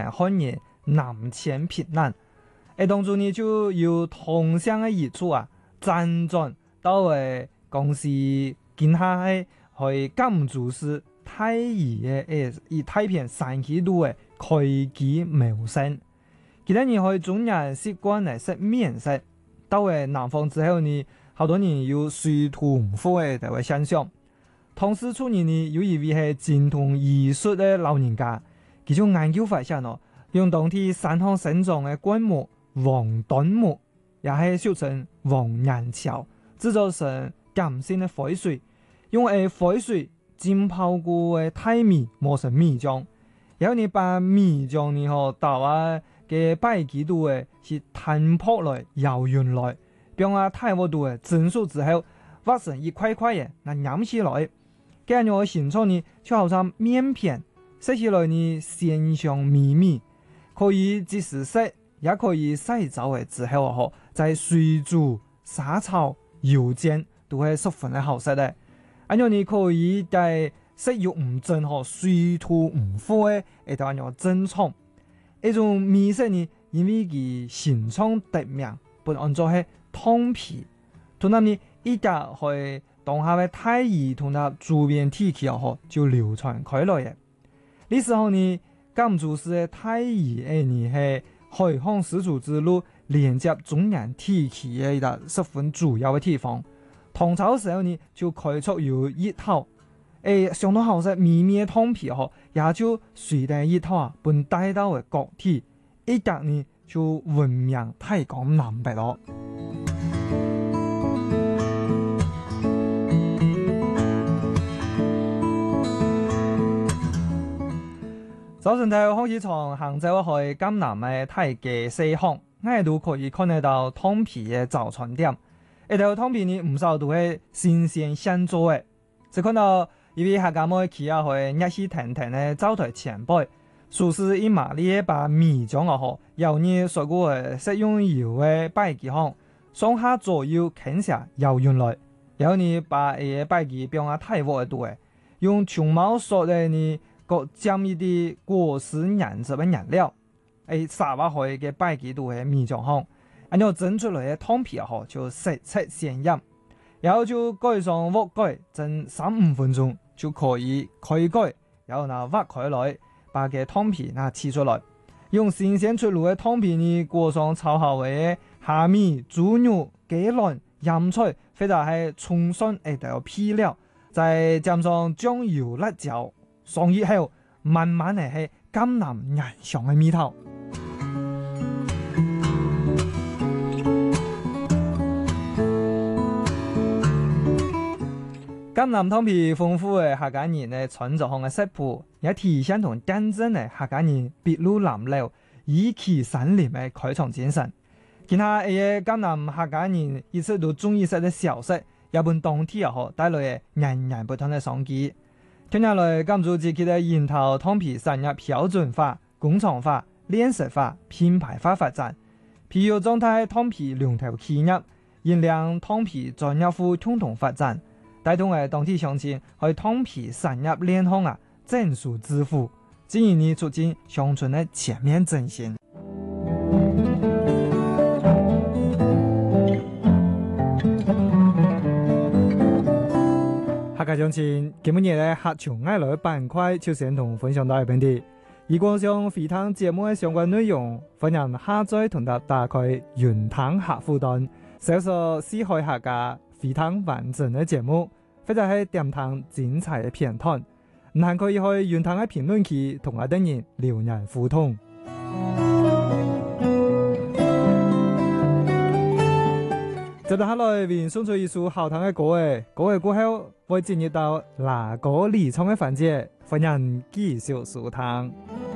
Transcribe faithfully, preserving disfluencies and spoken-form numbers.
眼看人南遷平難。誒當中呢就有同鄉嘅演出啊，輾轉到誒公司見下係去甘竹市太乙嘅誒以太平山區路嘅開基謀生。其他人去中人習慣嚟食麵食，到誒南方之後呢，好多人有水土唔服嘅就會現象。唐詩初年呢，有一位係精通醫術嘅老人家，佢就研究發現咯，用當地山上生長嘅灌木黃棗木，也係俗稱黃岩橋，製造成鹼性嘅廢水，用誒廢水浸泡過嘅大米磨成米漿，然後你把米漿呢嗬倒啊嘅擺幾度誒是攤泡來搖勻來，並啊大鑊度誒蒸熟之後，挖成一塊塊嘅，那飲起來。咁樣嘅形狀呢，就好像麵片，食起來呢鮮香美味，可以即時食，也可以洗澡嘅之後嗬，在水煮、沙炒、油煎都係十分嘅好食嘅。咁樣你可以在食肉唔正嗬，水土唔服嘅，誒就咁樣正宗。呢種美食呢，因為佢形狀特名，本按做係湯皮，同埋呢依家去。當下嘅太乙同佢周邊地區哦，就流傳開來嘅。呢時候呢，甘竹市嘅太乙誒，呢係海航絲綢之路連接中原地區嘅一個十分主要嘅地方。唐朝時候呢，就開出有一套誒，相當好食美味嘅湯皮哦，也就隨帶一套啊，本帶到嘅各地，一格呢就聞名太江南北咯。早晨睇開始從杭州去江南嘅太極四巷，我都可以看得到湯皮嘅早餐店。一條湯皮呢唔少都係新鮮現做嘅，只看到一位客家妹企啊去熱氣騰騰嘅灶台前輩，熟食一麻利把米漿啊好，由你所過嘅食用油嘅擺幾行，上下左右傾下搖勻來，然後你把誒擺幾變啊太鑊嘅度嘅，用長毛索嘅呢。個將一啲果實顏色嘅顏料，誒撒落去嘅擺幾度嘅米漿行，然後整出來嘅湯皮啊，就色彩鮮豔，然後就蓋上鍋蓋，蒸三五分鐘就可以開蓋，然後呢挖開來，把嘅湯皮呢切出來，用新鮮出爐嘅湯皮呢裹上炒好嘅蝦米、豬肉、雞卵、鹽菜，或者係蔥蒜誒都有配料，再加上醬油、辣椒。上熱後，慢慢嚟係江南人上嘅味道。江南湯皮豐富嘅客家人嘅創作項嘅食譜，也體現同真正嘅客家人篳路藍縷、意氣山林嘅開創精神。其他嘅江南客家人一直都中意食嘅小食，日本當地又好帶來嘅人人不同嘅商機。聽下來，甘竹自己嘅研討湯皮產業標準化、工廠化、鏈式化、品牌化發展，譬如狀態湯皮龍頭企業，引領湯皮專業戶共同發展，帶動嘅當地鄉親去湯皮產業鏈行啊，整數致富，進而呢促進鄉村嘅全面振興。客家鄉親，今日嘅客場愛來板塊就先同分享到呢邊啲。如果想回聽節目嘅相關內容，歡迎下載同搭打開雲聽客戶端，搜索四海客家回聽完整嘅節目，或者係點聽精彩嘅片段。唔係可以去雲聽嘅評論區同我等人留言互動。接住下來，為送出一首好聽嘅歌誒，歌嘅過後會進入到哪個離場嘅環節，歡迎繼續收聽。